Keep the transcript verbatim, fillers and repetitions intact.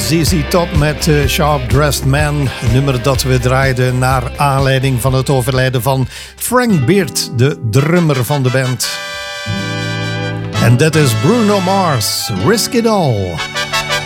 Z Z Top met uh, Sharp Dressed Man. Een nummer dat we draaiden naar aanleiding van het overlijden van Frank Beard, de drummer van de band. En dat is Bruno Mars, Risk It All.